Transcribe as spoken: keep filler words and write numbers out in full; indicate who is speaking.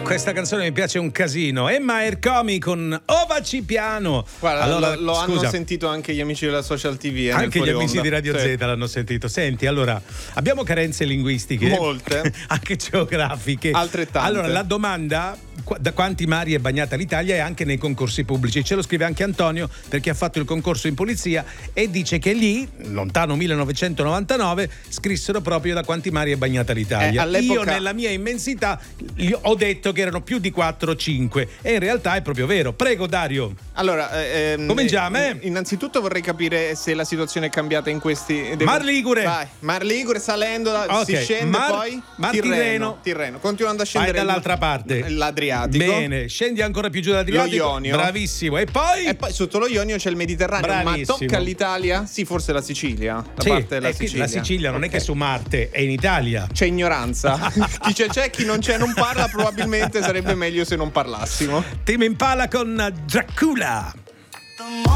Speaker 1: Questa canzone mi piace un casino. Emma Ercomi con Ovaci piano.
Speaker 2: Guarda,
Speaker 1: allora,
Speaker 2: lo, lo hanno
Speaker 1: scusa,
Speaker 2: sentito anche gli amici della Social T V. Eh,
Speaker 1: anche gli amici
Speaker 2: onda.
Speaker 1: di Radio
Speaker 2: sì.
Speaker 1: Z l'hanno sentito. Senti, allora, abbiamo carenze linguistiche.
Speaker 2: Molte.
Speaker 1: Anche geografiche.
Speaker 2: Altrettante.
Speaker 1: Allora, la domanda: da quanti mari è bagnata l'Italia? È anche nei concorsi pubblici. Ce lo scrive anche Antonio, perché ha fatto il concorso in polizia e dice che lì, lontano millenovecentonovantanove, scrissero proprio da quanti mari è bagnata l'Italia.
Speaker 2: Eh, all'epoca...
Speaker 1: Io nella mia immensità gli ho detto che erano più di quattro o cinque e in realtà è proprio vero. Prego Dario.
Speaker 2: Allora, ehm,
Speaker 1: cominciamo, eh?
Speaker 2: Innanzitutto vorrei capire se la situazione è cambiata in questi devo...
Speaker 1: Mar Ligure.
Speaker 2: Vai, Mar Ligure salendo,
Speaker 1: Okay.
Speaker 2: si scende
Speaker 1: Mar...
Speaker 2: poi
Speaker 1: Mar
Speaker 2: Tirreno,
Speaker 1: Tirreno.
Speaker 2: Tirreno, continuando a scendere
Speaker 1: Vai dall'altra parte.
Speaker 2: l'Adriatico.
Speaker 1: Bene, scendi ancora più giù dall'Adriatico.
Speaker 2: Lo Ionio.
Speaker 1: Bravissimo. E poi
Speaker 2: E poi sotto lo Ionio c'è il Mediterraneo.
Speaker 1: Bravissimo.
Speaker 2: Ma tocca all'Italia? Sì, forse la Sicilia. La
Speaker 1: sì,
Speaker 2: parte della
Speaker 1: è che
Speaker 2: Sicilia.
Speaker 1: la Sicilia non
Speaker 2: okay.
Speaker 1: è che su Marte, è in Italia.
Speaker 2: C'è ignoranza. Chi c'è c'è, chi non c'è non parla. Probabilmente sarebbe meglio se non parlassimo.
Speaker 1: Tame Impala con Dracula.